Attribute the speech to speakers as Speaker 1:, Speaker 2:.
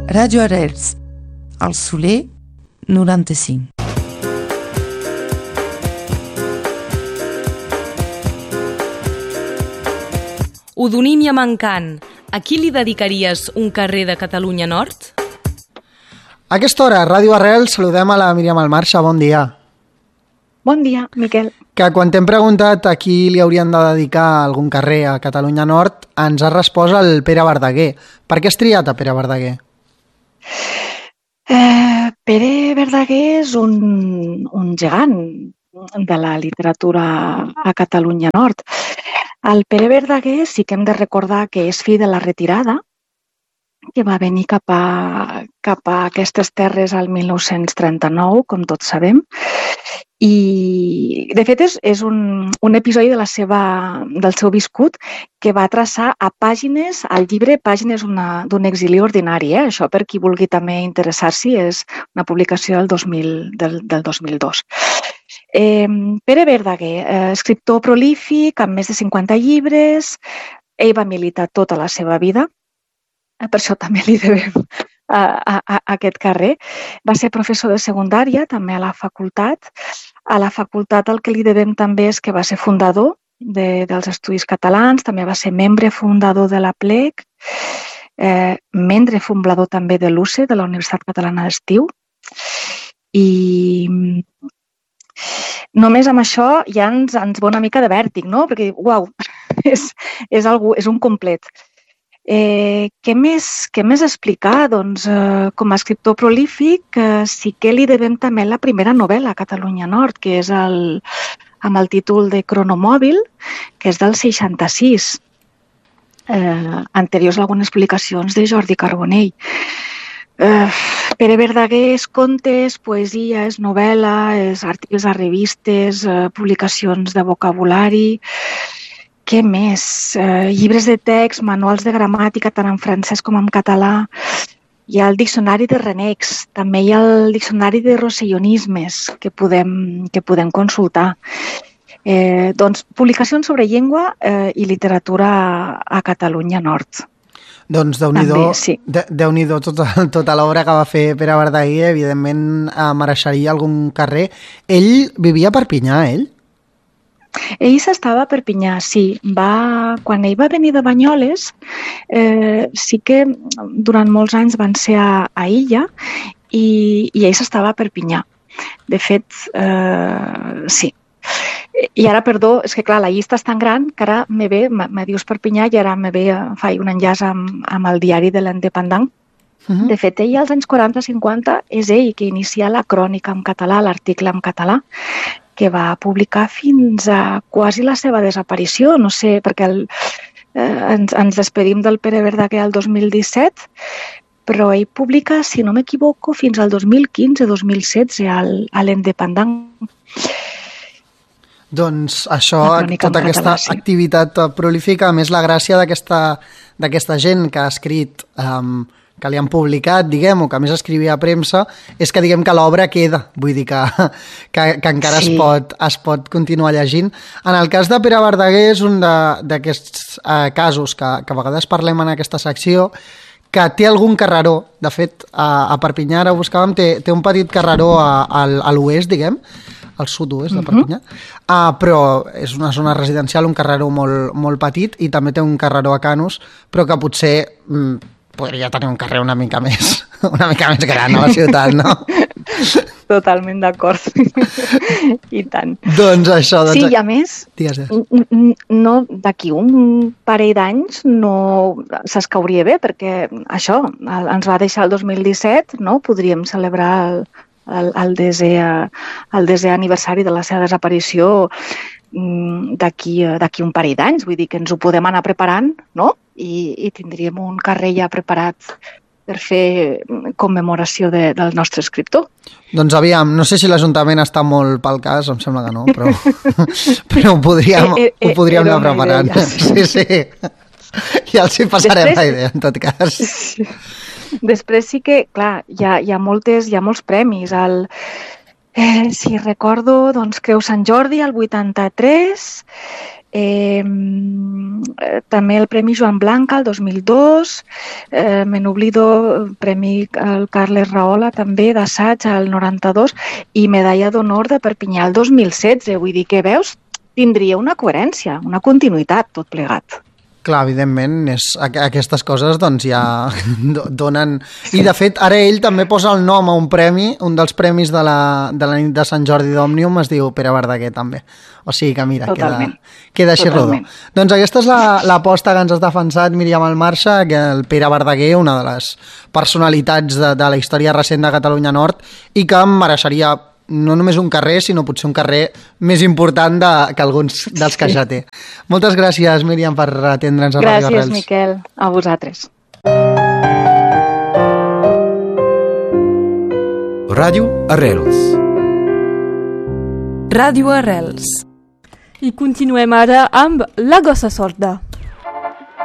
Speaker 1: Ràdio Arrels, al Soler 95.
Speaker 2: Odonímia mancant, a qui li dedicaries un carrer de Catalunya Nord?
Speaker 3: A aquesta hora, a Ràdio Arrels, saludem a la Míriam Almarcha. Bon dia.
Speaker 4: Bon dia, Miquel.
Speaker 3: Que quan t'hem preguntat a qui li haurien de dedicar algun carrer a Catalunya Nord, ens ha respost el Pere Verdaguer. Per què has triat a Pere Verdaguer?
Speaker 4: Pere Verdaguer és un gegant de la literatura a Catalunya Nord. El Pere Verdaguer sí que hem de recordar que és fill de la retirada, que va venir cap a aquestes terres al 1939, com tots sabem. I, de fet, és un episodi del seu viscut que va traçar a pàgines, al llibre Pàgines d'un exili ordinari. Això, per qui vulgui també interessar-s'hi, és una publicació del 2002. Pere Verdaguer, escriptor prolífic, amb més de 50 llibres, ell va militar tota la seva vida, per això també li devem a aquest carrer. Va ser professor de secundària, també a la facultat. A la facultat el que li devem també és que va ser fundador dels Estudis Catalans, també va ser membre fundador de la PLEC, membre fundador també de l'UCE, de la Universitat Catalana d'Estiu. I només amb això ja ens va una mica de vèrtic, no? Perquè, uau, és un complet. Què més explicar? Doncs, com a escriptor prolífic, sí que li devem també la primera novel·la a Catalunya Nord, que és amb el títol de Cronomòbil, que és del 66, anteriors a algunes publicacions de Jordi Carbonell. Pere Verdaguer és contes, poesia, és novel·la, és articles a revistes, publicacions de vocabulari. Què més? Llibres de text, manuals de gramàtica, tant en francès com en català. Hi ha el diccionari de renecs, també hi ha el diccionari de rossellonismes que podem consultar. Doncs, publicacions sobre llengua i literatura a Catalunya Nord.
Speaker 3: Doncs Déu-n'hi-do tota l'obra que va fer Pere Verdaguer, evidentment mereixeria algun carrer. Ell vivia a Perpinyà, ell?
Speaker 4: Ell s'estava a Perpinyà, sí. Quan ell va venir de Banyoles, sí que durant molts anys van ser a Illa i ell s'estava a Perpinyà. De fet, sí. I ara, perdó, és que clar, la llista és tan gran que ara me dius Perpinyà i ara faig un enllaç amb el diari de l'Independent. De fet, ell als anys 40-50 és ell que inicia la crònica en català, l'article en català, que va publicar fins a quasi la seva desaparició. No sé, perquè ens despedim del Pere Verdaguer el 2017, però ell publica, si no m'equivoco, fins al 2015-2016 a l'Independent.
Speaker 3: Doncs això, tota aquesta activitat prolífica, a més la gràcia d'aquesta gent que ha escrit, que li han publicat, diguem, o que a més escrivia a premsa, és que diguem que l'obra queda, vull dir que encara es pot continuar llegint. En el cas de Pere Verdaguer és un d'aquests casos que a vegades parlem en aquesta secció, que té algun carreró. De fet, a Perpinyà, ara buscàvem, té un petit carreró a l'oest, diguem, al sud-oest de Perpinyà, però és una zona residencial, un carreró molt petit, i també té un carreró a Canus, però que potser podria tenir un carrer una mica més gran a la ciutat, no?
Speaker 4: Totalment d'acord. I tant.
Speaker 3: Doncs això...
Speaker 4: Sí, i a més, d'aquí un parell d'anys no s'escauria bé, perquè això ens va deixar el 2017, no? Podríem celebrar el desè aniversari de la seva desaparició d'aquí un parell d'anys. Vull dir que ens ho podem anar preparant, no? I tindríem un carrer ja preparat per fer commemoració del nostre escriptor.
Speaker 3: Doncs aviam, no sé si l'Ajuntament està molt pel cas, em sembla que no, però ho podríem anar preparant. Sí. Ja els hi passarem la idea, en tot cas.
Speaker 4: Després sí que, clar, hi ha molts premis. Si recordo, doncs, Creu Sant Jordi, el 83, També el Premi Joan Blanca el 2002, me n'oblido, Premi el Carles Rahola també d'assaig el 92 i medalla d'honor de Perpinyà el 2016. Vull dir que, veus, tindria una coherència, una continuïtat tot plegat.
Speaker 3: Clar, evidentment, aquestes coses doncs ja donen... I de fet, ara ell també posa el nom a un premi, un dels premis de la nit de Sant Jordi d'Òmnium es diu Pere Verdaguer també. O sigui que mira, queda així rodó. Doncs aquesta és l'aposta que ens has defensat, Míriam Almarcha, que el Pere Verdaguer, una de les personalitats de la història recent de Catalunya Nord i que em mereixeria no només un carrer, sinó potser un carrer més important que alguns dels que ja té. Moltes gràcies, Míriam, per atendre'ns a Ràdio Arrels.
Speaker 4: Gràcies, Miquel. A vosaltres.
Speaker 5: Ràdio Arrels.
Speaker 2: Ràdio Arrels.
Speaker 6: I continuem ara amb La Gossa Sorda.